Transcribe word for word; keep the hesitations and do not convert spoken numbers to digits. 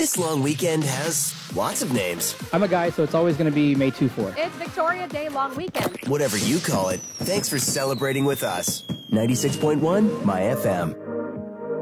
This long weekend has lots of names. I'm a guy, so it's always going to be May twenty-fourth. It's Victoria Day long weekend. Whatever you call it, thanks for celebrating with us. ninety-six point one My F M.